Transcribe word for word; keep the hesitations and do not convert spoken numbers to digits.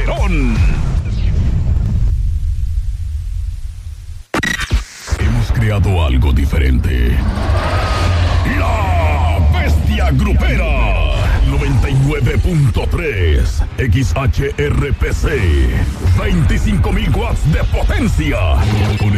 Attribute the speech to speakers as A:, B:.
A: Calderón. Hemos creado algo diferente. La Bestia Grupera. noventa y nueve punto tres X H R P C. veinticinco mil watts de potencia.